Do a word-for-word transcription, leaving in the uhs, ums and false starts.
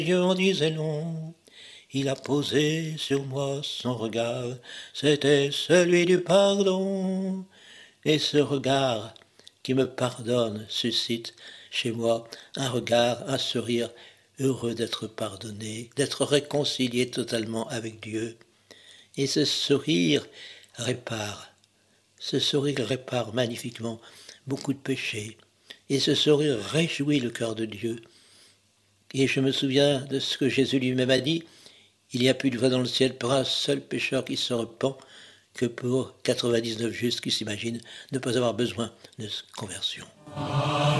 Dieu en disait long. Il a posé sur moi son regard, c'était celui du pardon. Et ce regard qui me pardonne suscite chez moi un regard, un sourire, heureux d'être pardonné, d'être réconcilié totalement avec Dieu. Et ce sourire répare, ce sourire répare magnifiquement beaucoup de péchés. Et ce sourire réjouit le cœur de Dieu. Et je me souviens de ce que Jésus lui-même a dit, il y a plus de voix dans le ciel pour un seul pécheur qui se repent que pour quatre-vingt-dix-neuf justes qui s'imaginent ne pas avoir besoin de conversion.